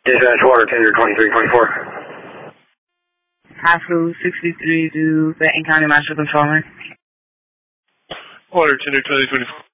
Dispatch water tender 2324. Haskell 63 to Benton County Master Controller. Water tender 2024.